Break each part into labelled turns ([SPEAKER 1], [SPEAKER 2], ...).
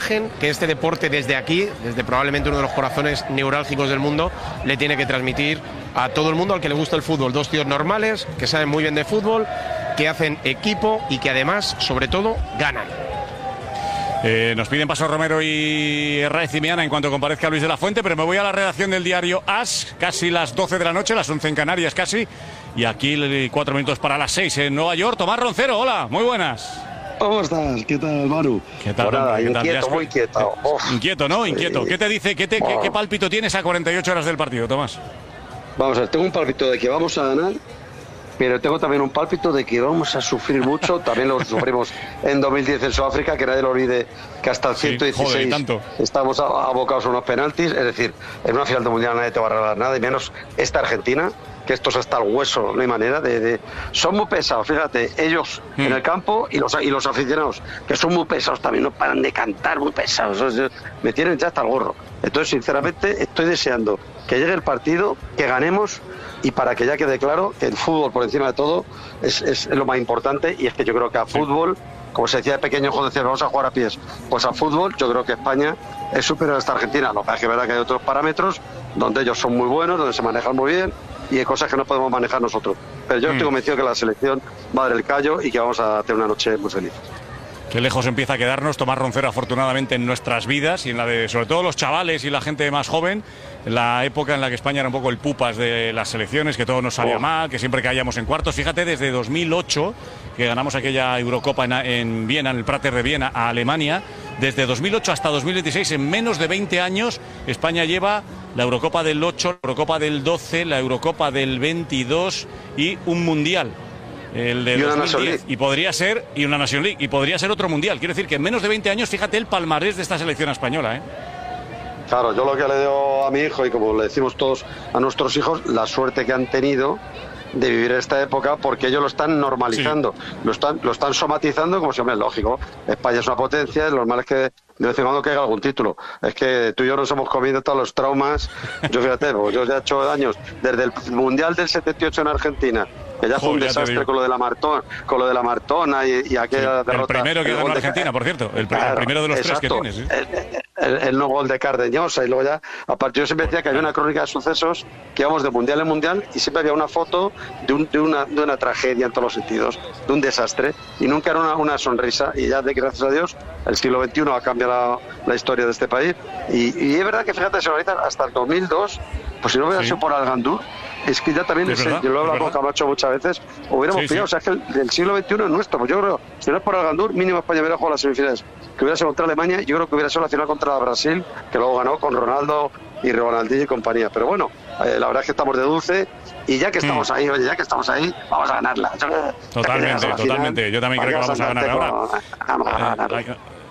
[SPEAKER 1] imagen que este deporte desde aquí, desde probablemente uno de los corazones neurálgicos del mundo, le tiene que transmitir a todo el mundo al que le gusta el fútbol. Dos tíos normales, que saben muy bien de fútbol, que hacen equipo y que además, sobre todo, ganan.
[SPEAKER 2] Nos piden paso Romero y Herráez y Miana en cuanto comparezca Luis de la Fuente, pero me voy a la redacción del diario AS, casi las 12 de la noche, las 11 en Canarias casi, y aquí 4 minutos para las 6 en Nueva York. Tomás Roncero, hola, muy buenas.
[SPEAKER 3] ¿Cómo estás? ¿Qué tal, Manu?
[SPEAKER 2] ¿Qué tal?
[SPEAKER 3] Pues nada,
[SPEAKER 2] inquieto,
[SPEAKER 3] muy quieto.
[SPEAKER 2] Inquieto, ¿no? Inquieto. ¿Qué te dice? ¿Qué pálpito tienes a 48 horas del partido, Tomás?
[SPEAKER 3] Vamos a ver, tengo un pálpito de que vamos a ganar, pero tengo también un pálpito de que vamos a sufrir mucho. También lo sufrimos en 2010 en Sudáfrica, que nadie lo olvide, que hasta el 116 estamos abocados a unos penaltis. Es decir, en una final de mundial nadie te va a regalar nada, y menos esta Argentina, que estos hasta el hueso, no hay manera son muy pesados, fíjate, ellos en el campo y los aficionados, que son muy pesados también, no paran de cantar, muy pesados, me tienen ya hasta el gorro. Entonces, sinceramente, estoy deseando que llegue el partido, que ganemos, y para que ya quede claro que el fútbol, por encima de todo, es lo más importante. Y es que yo creo que a fútbol, como se decía de pequeño, cuando decía vamos a jugar a pies, pues a fútbol yo creo que España es superior a esta Argentina. Lo que es verdad que hay otros parámetros donde ellos son muy buenos, donde se manejan muy bien, y hay cosas que no podemos manejar nosotros. Pero yo estoy convencido que la selección va a dar el callo y que vamos a tener una noche muy feliz.
[SPEAKER 2] Qué lejos empieza a quedarnos Tomás Roncero, afortunadamente, en nuestras vidas y en la de, sobre todo, los chavales y la gente más joven. La época en la que España era un poco el pupas de las selecciones, que todo nos salía mal, que siempre caíamos en cuartos. Fíjate, desde 2008, que ganamos aquella Eurocopa en Viena, en el Prater de Viena, a Alemania, desde 2008 hasta 2016, en menos de 20 años, España lleva la Eurocopa del 8, la Eurocopa del 12, la Eurocopa del 22 y un Mundial. El de 2010, y podría ser, y una National League, y podría ser otro mundial. Quiero decir que en menos de 20 años, fíjate el palmarés de esta selección española, ¿eh?
[SPEAKER 3] Claro, yo lo que le digo a mi hijo, y como le decimos todos a nuestros hijos, la suerte que han tenido de vivir esta época, porque ellos lo están normalizando, lo están somatizando, como si, hombre, es lógico, España es una potencia, lo normal es que de vez en cuando caiga algún título. Es que tú y yo nos hemos comido todos los traumas. Yo fíjate, yo ya he hecho años, desde el Mundial del 78 en Argentina, que ya fue un desastre con lo de la Martona y aquella derrota.
[SPEAKER 2] El primero que ganó Argentina, por cierto, el primero de los tres que tienes.
[SPEAKER 3] El no gol de Cardeñosa, y luego ya, aparte, yo siempre decía que había una crónica de sucesos que íbamos de mundial en mundial y siempre había una foto de una tragedia en todos los sentidos, de un desastre, y nunca era una sonrisa. Y ya, gracias a Dios, el siglo XXI ha cambiado la historia de este país. Y es verdad que, fíjate, señorita, hasta el 2002, pues si no hubiera sido por Algandur, es que ya también, yo lo he hablado con Camacho muchas veces, hubiéramos pillado. O sea, es que el siglo XXI es nuestro. Pues yo creo, si no es por Algandur, mínimo España hubiera jugado las semifinales, que hubiera sido contra Alemania. Yo creo que hubiera sido la final contra Brasil, que luego ganó con Ronaldo y Ronaldinho y compañía. Pero bueno, la verdad es que estamos de dulce, y ya que estamos ahí, vamos a ganarla.
[SPEAKER 2] Totalmente. Yo también creo que vamos a ganar ahora.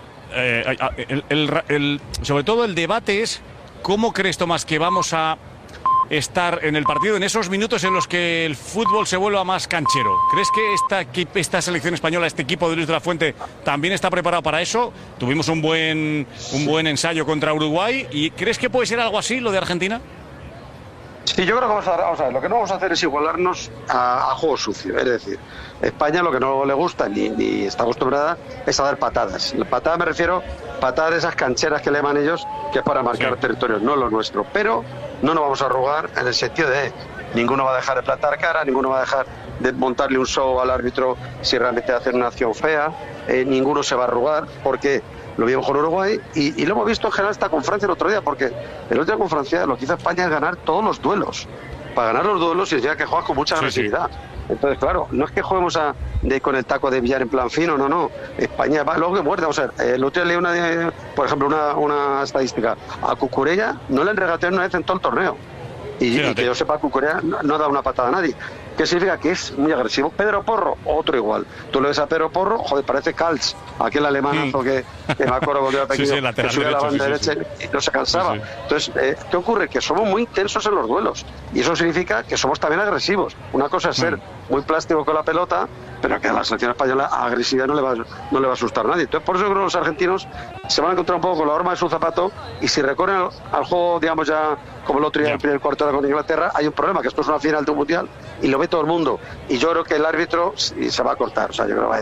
[SPEAKER 2] Sobre todo el debate es ¿cómo crees, Tomás, que vamos a estar en el partido en esos minutos en los que el fútbol se vuelva más canchero? ¿Crees que esta selección española, este equipo de Luis de la Fuente, también está preparado para eso? Tuvimos un buen ensayo contra Uruguay, ¿y crees que puede ser algo así lo de Argentina?
[SPEAKER 3] Sí, yo creo que vamos a ver, lo que no vamos a hacer es igualarnos a juego sucio. Es decir, España lo que no le gusta ni está acostumbrada es a dar patadas. La patada, me refiero, patadas de esas cancheras que le llaman ellos, que es para marcar territorios, no lo nuestro. Pero no nos vamos a arrugar en el sentido de ninguno va a dejar de plantar cara, ninguno va a dejar de montarle un show al árbitro si realmente hace una acción fea, ninguno se va a arrugar, porque lo vimos con Uruguay y lo hemos visto en general hasta con Francia el otro día, porque el otro día con Francia lo que hizo España es ganar todos los duelos. Para ganar los duelos significa que juegas con mucha agresividad. Entonces, claro, no es que juguemos con el taco de billar en plan fino, no. España va luego que muerde. Vamos a ver, el otro día leí por ejemplo, una estadística. A Cucurella no le han regateado una vez en todo el torneo. Y que yo sepa, Cucurella no da una patada a nadie. ¿Qué significa? Que es muy agresivo. Pedro Porro, otro igual. Tú le ves a Pedro Porro, joder, parece Kals, aquel alemanazo que me acuerdo cuando era pequeño, que subía a la banda derecha y no se cansaba. Entonces, ¿qué ocurre? Que somos muy intensos en los duelos. Y eso significa que somos también agresivos. Una cosa es ser muy plástico con la pelota, pero que a la selección española agresividad no le va a asustar a nadie. Entonces, por eso creo que los argentinos se van a encontrar un poco con la horma de su zapato, y si recorren al juego, digamos, ya como el otro día, el primer cuarto de hora con Inglaterra, hay un problema, que esto es una final de un mundial y lo ve todo el mundo. Y yo creo que el árbitro se va a cortar. O sea, yo creo que va a decir,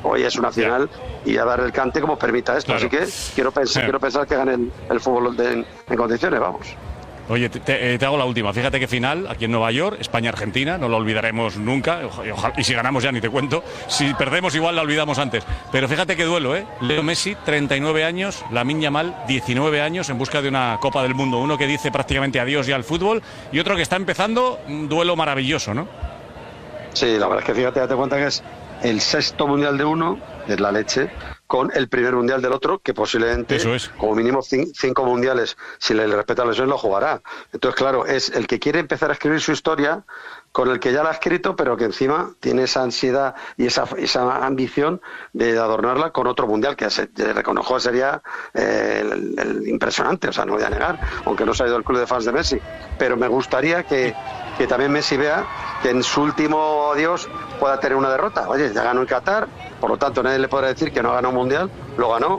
[SPEAKER 3] Hoy es una final y a dar el cante como permita esto. Claro. Así que quiero pensar que gane el fútbol en condiciones, vamos.
[SPEAKER 2] Oye, te hago la última. Fíjate qué final, aquí en Nueva York, España-Argentina, no lo olvidaremos nunca, y si ganamos ya ni te cuento, si perdemos igual la olvidamos antes. Pero fíjate qué duelo, ¿eh? Leo Messi, 39 años, Lamine Yamal, 19 años, en busca de una Copa del Mundo. Uno que dice prácticamente adiós ya al fútbol y otro que está empezando un duelo maravilloso, ¿no?
[SPEAKER 3] Sí, la verdad es que fíjate, date cuenta que es el 6º mundial de uno, es la leche, con el primer mundial del otro, que posiblemente, como mínimo 5 mundiales, si le respeta la lesión, lo jugará. Entonces, claro, es el que quiere empezar a escribir su historia, con el que ya la ha escrito, pero que encima tiene esa ansiedad y esa ambición de adornarla con otro mundial, que se reconozco sería el impresionante, o sea, no voy a negar, aunque no se ha ido el club de fans de Messi. Pero me gustaría que también Messi vea que en su último adiós pueda tener una derrota. Oye, ya ganó en Qatar, por lo tanto nadie le podrá decir que no ha ganado un mundial, lo ganó,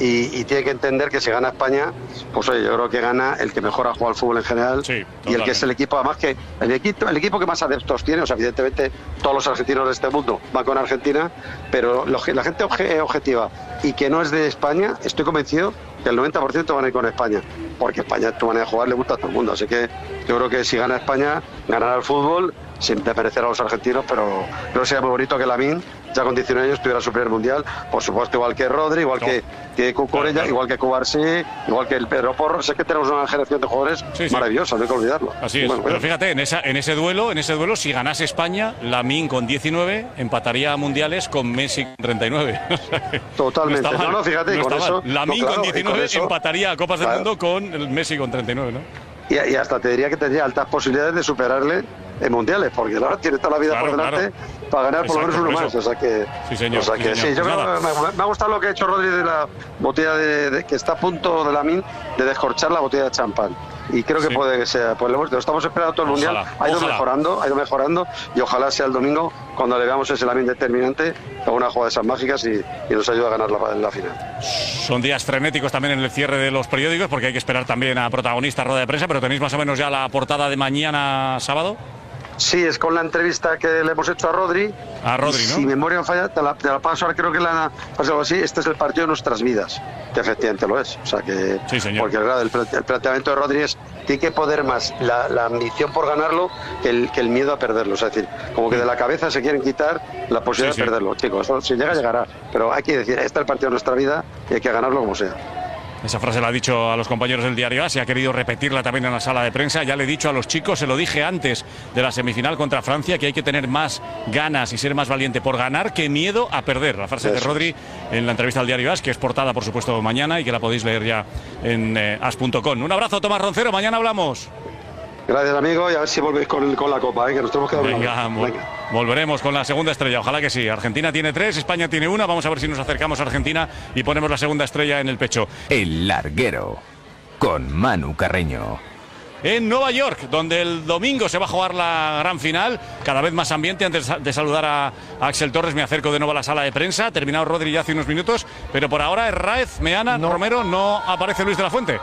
[SPEAKER 3] y tiene que entender que si gana España, pues oye, yo creo que gana el que mejor ha jugado al fútbol en general, y el que es el equipo, además que el equipo que más adeptos tiene. O sea, evidentemente todos los argentinos de este mundo van con Argentina, pero la gente objetiva y que no es de España, estoy convencido que el 90% van a ir con España, porque España, tu manera de jugar, le gusta a todo el mundo. Así que yo creo que si gana España, ganará el fútbol, sin desmerecer a los argentinos, pero creo que sería muy bonito que Lamine, ya con 19 años, tuviera su primer mundial, por supuesto, igual que Rodri, igual que Cucurella, igual que Cubarsí, igual que el Pedro Porro. Sé que tenemos una generación de jugadores maravillosa, no hay que olvidarlo.
[SPEAKER 2] Así es, pero fíjate, en ese duelo, si ganase España, Lamine con 19 empataría a mundiales con Messi con 39.
[SPEAKER 3] Totalmente.
[SPEAKER 2] No,
[SPEAKER 3] fíjate,
[SPEAKER 2] no
[SPEAKER 3] con eso.
[SPEAKER 2] Lamine con 19 empataría a Copas del Mundo con el Messi con 39, ¿no?
[SPEAKER 3] Y hasta te diría que tendría altas posibilidades de superarle en mundiales, porque ahora tiene toda la vida por delante para ganar por lo menos uno más. O sea que,
[SPEAKER 2] señor.
[SPEAKER 3] Yo creo que me ha gustado lo que ha hecho Rodri de la botella que está a punto de Lamine de descorchar la botella de champán. Y creo que puede que sea, pues lo estamos esperando todo el mundial. Ha ido mejorando, y ojalá sea el domingo cuando le veamos ese Lamine determinante con una jugada de esas mágicas y nos ayuda a ganar la final.
[SPEAKER 2] Son días frenéticos también en el cierre de los periódicos, porque hay que esperar también a protagonistas, rueda de prensa, pero tenéis más o menos ya la portada de mañana sábado.
[SPEAKER 3] Sí, es con la entrevista que le hemos hecho a Rodri.
[SPEAKER 2] A Rodri, ¿no?
[SPEAKER 3] Si memoria no falla, te la paso ahora, creo que la algo así. Este es el partido de nuestras vidas, que efectivamente lo es. O sea que,
[SPEAKER 2] sí, señor.
[SPEAKER 3] Porque el planteamiento de Rodri es que hay que poder más la ambición por ganarlo que el miedo a perderlo. O sea, es decir, como que de la cabeza se quieren quitar la posibilidad de perderlo. Chicos, eso, si llega, llegará. Pero hay que decir, este es el partido de nuestra vida y hay que ganarlo como sea.
[SPEAKER 2] Esa frase la ha dicho a los compañeros del Diario AS y ha querido repetirla también en la sala de prensa. Ya le he dicho a los chicos, se lo dije antes de la semifinal contra Francia, que hay que tener más ganas y ser más valiente por ganar que miedo a perder. La frase de Rodri en la entrevista al Diario AS, que es portada, por supuesto, mañana y que la podéis leer ya en as.com. Un abrazo, Tomás Roncero, mañana hablamos.
[SPEAKER 3] Gracias, amigo, y a ver si volvéis con la Copa, que nos tenemos que dar
[SPEAKER 2] una. Volveremos con la segunda estrella, ojalá que sí. Argentina tiene 3, España tiene 1. Vamos a ver si nos acercamos a Argentina y ponemos la segunda estrella en el pecho.
[SPEAKER 4] El Larguero, con Manu Carreño.
[SPEAKER 2] En Nueva York, donde el domingo se va a jugar la gran final. Cada vez más ambiente. Antes de saludar a Axel Torres, me acerco de nuevo a la sala de prensa. Ha terminado Rodri ya hace unos minutos, pero por ahora Herráez, Meana, Romero, no aparece Luis de la Fuente.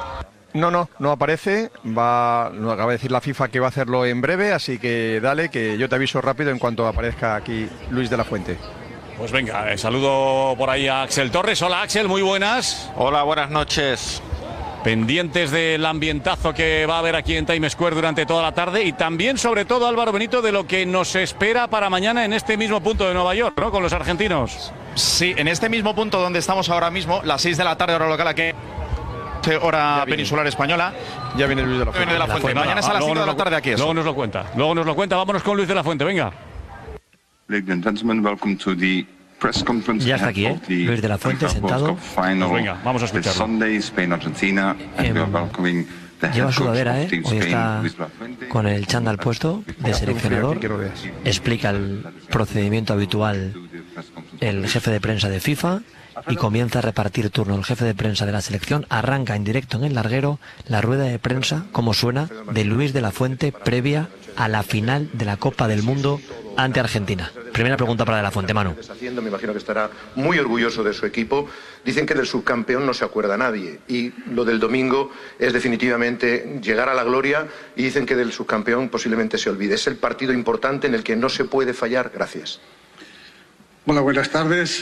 [SPEAKER 5] No aparece. Nos acaba de decir la FIFA que va a hacerlo en breve, así que dale, que yo te aviso rápido en cuanto aparezca aquí Luis de la Fuente.
[SPEAKER 2] Pues venga, saludo por ahí a Axel Torres. Hola, Axel, muy buenas.
[SPEAKER 6] Hola, buenas noches.
[SPEAKER 2] Pendientes del ambientazo que va a haber aquí en Times Square durante toda la tarde y también, sobre todo, Álvaro Benito, de lo que nos espera para mañana en este mismo punto de Nueva York, ¿no? Con los argentinos.
[SPEAKER 7] Sí, en este mismo punto donde estamos ahora mismo, las 6 de la tarde, hora local aquí, hora peninsular española.
[SPEAKER 5] Ya viene Luis de la Fuente.
[SPEAKER 7] Mañana es a las 5 de la tarde aquí.
[SPEAKER 2] Luego nos lo cuenta. Vámonos con Luis de la Fuente, venga.
[SPEAKER 8] Ladies and gentlemen, welcome to the press conference.
[SPEAKER 9] Ya está aquí, Luis de la Fuente sentado.
[SPEAKER 2] Pues venga, vamos a escucharlo.
[SPEAKER 8] Sunday, Spain, Argentina, and we are welcoming the
[SPEAKER 9] lleva
[SPEAKER 8] head
[SPEAKER 9] sudadera,
[SPEAKER 8] coach of Team
[SPEAKER 9] hoy
[SPEAKER 8] Spain,
[SPEAKER 9] está
[SPEAKER 8] Luis de la Fuente.
[SPEAKER 9] con el chándal puesto de seleccionador. Explica el procedimiento habitual el jefe de prensa de FIFA y comienza a repartir turno. El jefe de prensa de la selección arranca en directo en el larguero la rueda de prensa, como suena, de Luis de la Fuente previa a la final de la Copa del Mundo ante Argentina. Primera pregunta para de la Fuente, Manu.
[SPEAKER 10] Me imagino que estará muy orgulloso de su equipo. Dicen que del subcampeón no se acuerda nadie y lo del domingo es definitivamente llegar a la gloria, y dicen que del subcampeón posiblemente se olvide. Es el partido importante en el que no se puede fallar. Gracias.
[SPEAKER 11] Bueno, buenas tardes.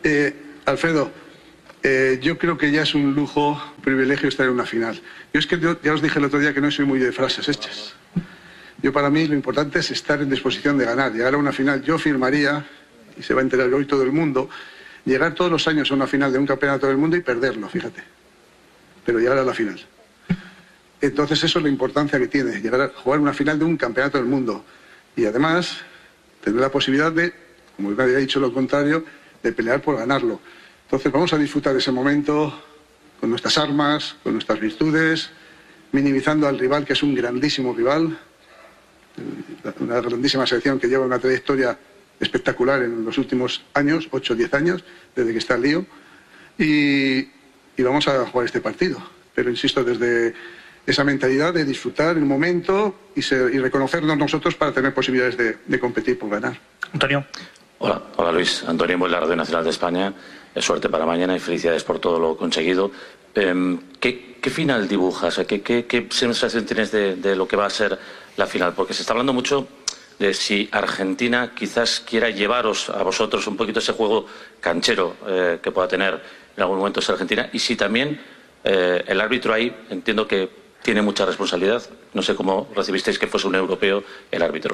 [SPEAKER 6] Alfredo, yo creo que ya es un lujo, un privilegio estar en una final. Yo es que ya os dije el otro día que no soy muy de frases hechas. Yo, para mí, lo importante es estar en disposición de ganar. Llegar a una final, yo firmaría, y se va a enterar hoy todo el mundo, llegar todos los años a una final de un campeonato del mundo y perderlo, fíjate. Pero llegar a la final. Entonces eso es la importancia que tiene, llegar a jugar una final de un campeonato del mundo. Y además, tener la posibilidad de, como nadie ha dicho lo contrario, de pelear por ganarlo. Entonces vamos a disfrutar de ese momento con nuestras armas, con nuestras virtudes, minimizando al rival, que es un grandísimo rival, una grandísima selección que lleva una trayectoria espectacular en los últimos años, 8 o 10 años, desde que está el lío, y vamos a jugar este partido. Pero insisto, desde esa mentalidad de disfrutar el momento y reconocernos nosotros para tener posibilidades de competir por ganar.
[SPEAKER 11] Antonio.
[SPEAKER 12] Hola Luis, Antonio en la Radio Nacional de España. Suerte para mañana y felicidades por todo lo conseguido. ¿Qué final dibujas? ¿Qué sensación tienes de lo que va a ser la final? Porque se está hablando mucho de si Argentina quizás quiera llevaros a vosotros un poquito ese juego canchero que pueda tener en algún momento esa Argentina, y si también el árbitro ahí entiendo que tiene mucha responsabilidad. No sé cómo recibisteis que fuese un europeo el árbitro.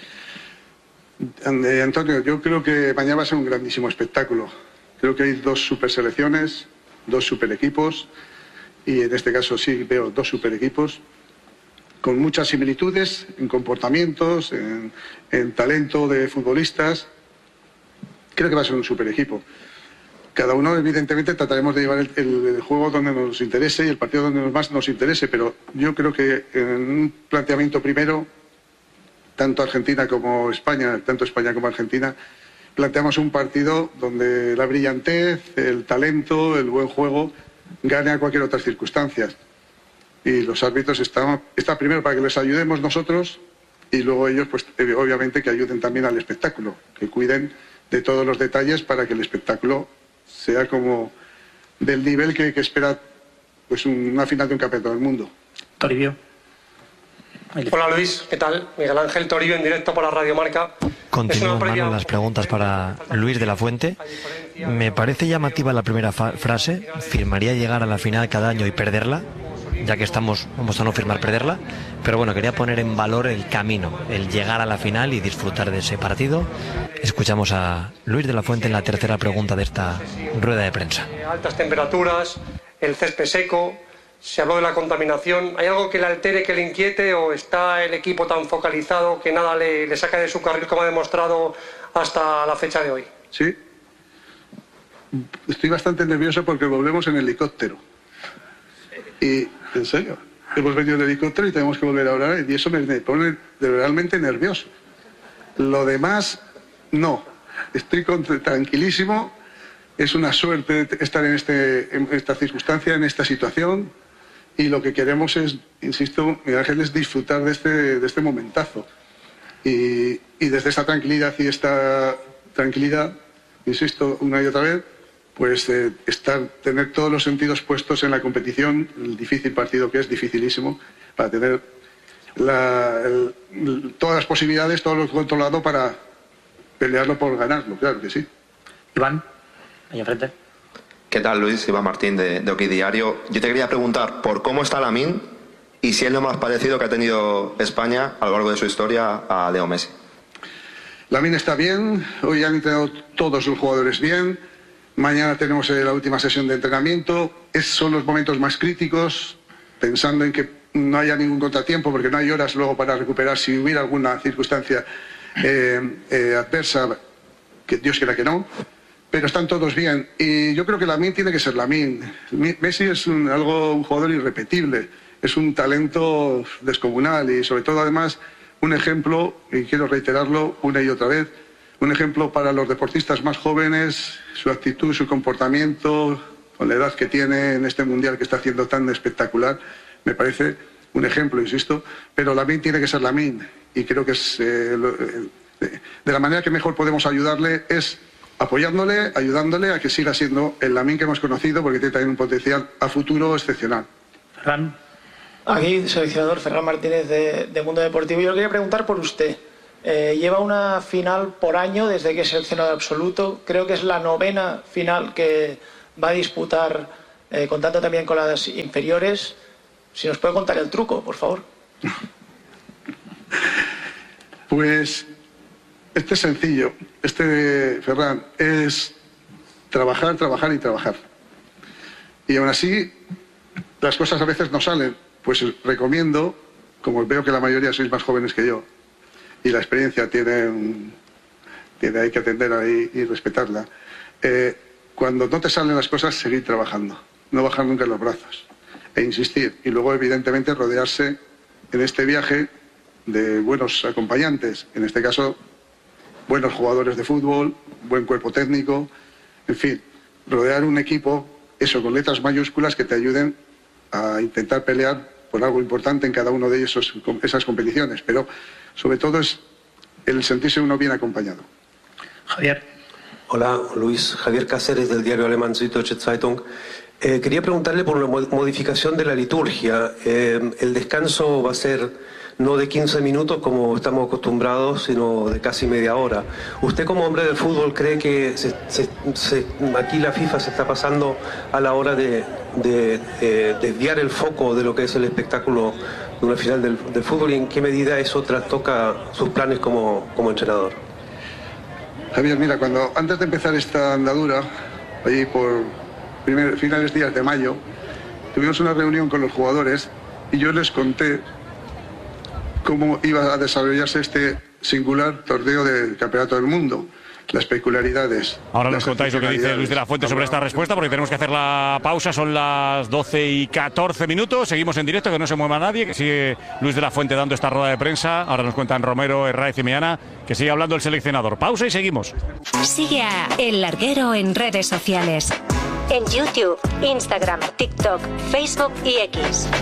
[SPEAKER 6] Antonio, yo creo que mañana va a ser un grandísimo espectáculo. Creo que hay 2 super selecciones, 2 super equipos, y en este caso sí veo 2 super equipos con muchas similitudes en comportamientos, en talento de futbolistas. Creo que va a ser un super equipo. Cada uno, evidentemente, trataremos de llevar el juego donde nos interese y el partido donde más nos interese, pero yo creo que en un planteamiento primero, tanto Argentina como España, tanto España como Argentina, planteamos un partido donde la brillantez, el talento, el buen juego gane a cualquier otra circunstancia. Y los árbitros están primero para que les ayudemos nosotros, y luego ellos, pues obviamente, que ayuden también al espectáculo, que cuiden de todos los detalles para que el espectáculo sea como del nivel que espera pues una final de un campeonato del mundo.
[SPEAKER 11] Toribio.
[SPEAKER 13] Hola Luis, ¿qué tal? Miguel Ángel Toribio en directo para Radio Marca.
[SPEAKER 9] Continúan, Manu, las preguntas para Luis de la Fuente. Me parece llamativa la primera frase. ¿Firmaría llegar a la final cada año y perderla? Ya que vamos a no firmar perderla. Pero bueno, quería poner en valor el camino, el llegar a la final y disfrutar de ese partido. Escuchamos a Luis de la Fuente en la tercera pregunta de esta rueda de prensa.
[SPEAKER 13] Altas temperaturas, el césped seco, se habló de la contaminación. ¿Hay algo que le altere, que le inquiete, o está el equipo tan focalizado que nada le saca de su carril como ha demostrado hasta la fecha de hoy?
[SPEAKER 6] Sí. Estoy bastante nervioso porque volvemos en helicóptero. Y, en serio, hemos venido en helicóptero y tenemos que volver ahora, y eso me pone realmente nervioso. Lo demás, no. Estoy tranquilísimo. Es una suerte estar en esta circunstancia, en esta situación, y lo que queremos es, insisto, Miguel Ángel, es disfrutar de este momentazo. Y desde esta tranquilidad insisto, una y otra vez, pues tener todos los sentidos puestos en la competición, el difícil partido que es, dificilísimo, para tener todas las posibilidades, todo lo controlado para pelearlo por ganarlo, claro que sí.
[SPEAKER 11] Iván, ahí enfrente.
[SPEAKER 14] ¿Qué tal, Luis? Iván Martín de OK Diario. Yo te quería preguntar por cómo está Lamine y si es lo más parecido que ha tenido España a lo largo de su historia a Leo Messi.
[SPEAKER 6] Lamine está bien, hoy han entrenado todos los jugadores bien. Mañana tenemos la última sesión de entrenamiento. Son los momentos más críticos, pensando en que no haya ningún contratiempo, porque no hay horas luego para recuperar si hubiera alguna circunstancia adversa, que Dios quiera que no. Pero están todos bien. Y yo creo que Lamine tiene que ser Lamine. Messi es un jugador irrepetible. Es un talento descomunal y, sobre todo, además, un ejemplo, y quiero reiterarlo una y otra vez, un ejemplo para los deportistas más jóvenes, su actitud, su comportamiento, con la edad que tiene en este mundial que está haciendo tan espectacular, me parece un ejemplo, insisto, pero Lamine tiene que ser Lamine, y creo que es de la manera que mejor podemos ayudarle es apoyándole, ayudándole a que siga siendo el Lamine que hemos conocido, porque tiene también un potencial a futuro excepcional.
[SPEAKER 11] Ferran.
[SPEAKER 15] Aquí, seleccionador Ferran Martínez de Mundo Deportivo. Yo le quería preguntar por usted.
[SPEAKER 11] Lleva una final por año desde que es seleccionado absoluto. Creo que es la 9ª final que va a disputar, contando también con las inferiores. Si nos puede contar el truco, por favor.
[SPEAKER 6] Pues este es sencillo. Ferran, es trabajar, trabajar y trabajar. Y aún así, las cosas a veces no salen. Pues recomiendo, como veo que la mayoría sois más jóvenes que yo, y la experiencia hay que atender ahí y respetarla. Cuando no te salen las cosas, seguir trabajando, no bajar nunca los brazos e insistir. Y luego, evidentemente, rodearse en este viaje de buenos acompañantes, en este caso, buenos jugadores de fútbol, buen cuerpo técnico, en fin, rodear un equipo, eso, con letras mayúsculas que te ayuden a intentar pelear por algo importante en cada uno de esas competiciones, pero sobre todo es el sentirse uno bien acompañado.
[SPEAKER 11] Javier.
[SPEAKER 15] Hola, Luis. Javier Cáceres, del diario alemán Süddeutsche Zeitung. Quería preguntarle por la modificación de la liturgia. El descanso va a ser no de 15 minutos como estamos acostumbrados, sino de casi media hora. ¿Usted, como hombre del fútbol, cree que aquí la FIFA se está pasando a la hora de desviar el foco de lo que es el espectáculo de una final del fútbol, y en qué medida eso trastoca sus planes como entrenador?
[SPEAKER 6] Javier, mira, antes de empezar esta andadura, allí por finales días de mayo, tuvimos una reunión con los jugadores y yo les conté cómo iba a desarrollarse este singular torneo del Campeonato del Mundo, las peculiaridades.
[SPEAKER 2] Ahora nos contáis lo que dice Luis de la Fuente sobre esta respuesta, porque tenemos que hacer la pausa. Son las 12:14. Seguimos en directo, que no se mueva nadie, que sigue Luis de la Fuente dando esta rueda de prensa. Ahora nos cuentan Romero, Herráez y Meana, que sigue hablando el seleccionador. Pausa y seguimos.
[SPEAKER 16] Sigue a El Larguero en redes sociales. En YouTube, Instagram, TikTok, Facebook y X.